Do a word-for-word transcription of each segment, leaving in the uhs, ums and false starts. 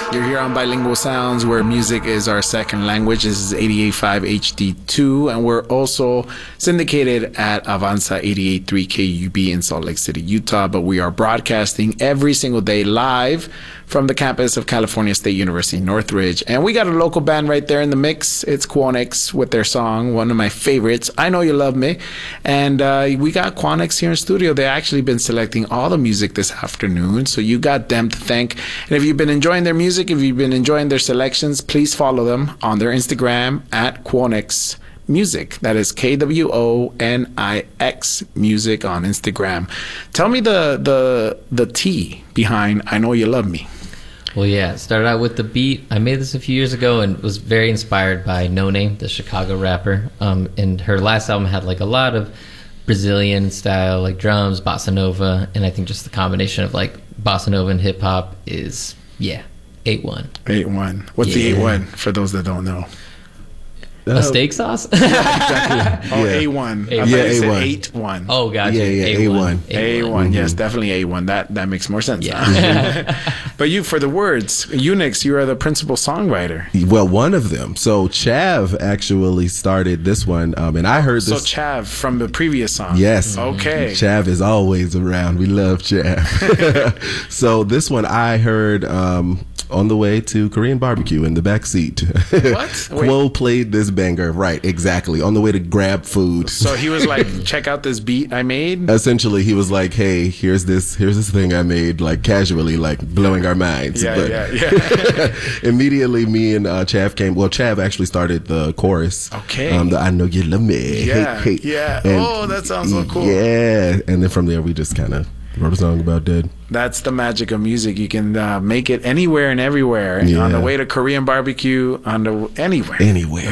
You're here on Bilingual Sounds, where music is our second language. This is eighty-eight point five H D two, and we're also syndicated at Avanza eighty-eight point three K U B in Salt Lake City, Utah. But we are broadcasting every single day live from the campus of California State University, Northridge. And we got a local band right there in the mix. It's Quonex with their song, one of my favorites, I Know You Love Me. And uh, we got Quonex here in studio. They've actually been selecting all the music this afternoon, so you got them to thank. And if you've been enjoying their music, if you've been enjoying their selections, please follow them on their Instagram at Quonex Music. That is K W O N I X Music on Instagram. Tell me the the the T behind I Know You Love Me. Well, yeah, it started out with the beat. I made this a few years ago and was very inspired by No Name, the Chicago rapper. Um, and her last album had like a lot of Brazilian style, like drums, bossa nova, and I think just the combination of like bossa nova and hip hop is, yeah, eight one. eight one. What's the Yeah. eight one for those that don't know? A steak sauce? Exactly. Oh, Yeah. A one. I Yeah, thought you said A one. eight one. Oh, gotcha. Yeah, yeah, A one. A one, yes, definitely A one. That that makes more sense. Yeah. now. But you, for the words, Unix, you are the principal songwriter. Well, one of them. So Chav actually started this one, um, and I heard So this. Chav from the previous song. Yes. Okay. Chav is always around. We love Chav. So this one I heard um, on the way to Korean barbecue in the back seat. What? Quo played this banger. Right, exactly. On the way to grab food. So he was like, check out this beat I made. Essentially, he was like, "Hey, here's this, here's this thing I made, like casually, like blowing our minds." Yeah, But yeah, yeah. immediately, me and uh, Chav came. Well, Chav actually started the chorus. Okay. Um, the I Know You Love Me. Yeah, Hey, hey. yeah. And- Oh, that sounds so cool. Yeah, and then from there, we just kind of wrote a song about that. That's the magic of music. You can uh, make it anywhere and everywhere. Yeah. On the way to Korean barbecue, on the anywhere. Anywhere.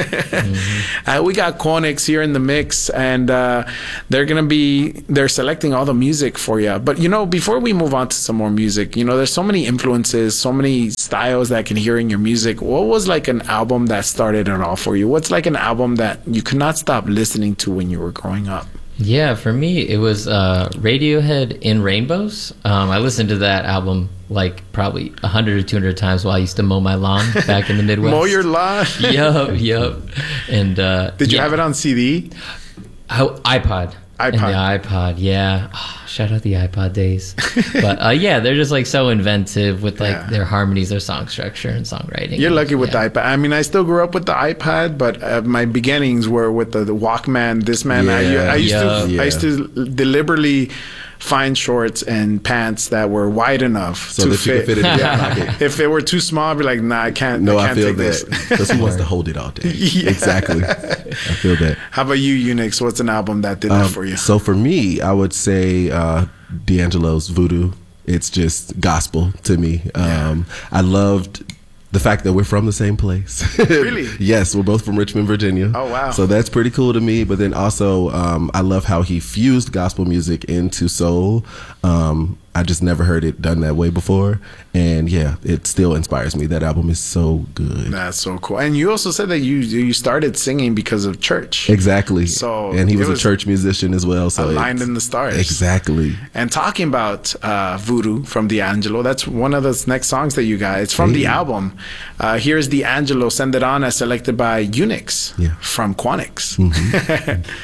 Uh, we got Quonex here in the mix, and uh, they're gonna be they're selecting all the music for you. But you know, before we move on to some more music, you know, there's so many influences, so many styles that I can hear in your music. What was like an album that started it all for you? What's like an album that you could not stop listening to when you were growing up? Yeah, for me, it was uh, Radiohead in Rainbows. Um, I listened to that album like probably one hundred or two hundred times while I used to mow my lawn back in the Midwest. Mow your lawn. Yup, yup. And uh, Did you yeah. have it on C D? Oh, iPod. And iPod. the iPod, yeah. Oh, shout out the iPod days. But uh, yeah, they're just like so inventive with like Yeah. their harmonies, their song structure, and songwriting. You're lucky with yeah. the iPad. I mean, I still grew up with the iPad, but uh, my beginnings were with the, the Walkman. This man, I, Yeah, I used to, yeah. I used to deliberately find shorts and pants that were wide enough So to that you fit. could fit it in your pocket. If it were too small, I'd be like, nah, I can't. No, I I, can't feel take that this. because he wants to hold it all day. Yeah. Exactly. I feel that. How about you, Unix? What's an album that did that Um, for you? So for me, I would say uh, D'Angelo's Voodoo. It's just gospel to me. Um, I loved the fact that we're from the same place. Really? Yes, we're both from Richmond, Virginia. Oh, wow. So that's pretty cool to me. But then also, um, I love how he fused gospel music into soul. Um, I just never heard it done that way before. And yeah, it still inspires me. That album is so good. That's so cool. And you also said that you you started singing because of church. Exactly. So and he it was, was a church musician as well. So aligned it's- in the stars. Exactly. And talking about uh, Voodoo from D'Angelo, that's one of the next songs that you got. It's from the Hey. album. Uh, here's D'Angelo, Send It On, as selected by Unix Yeah. from Quonex.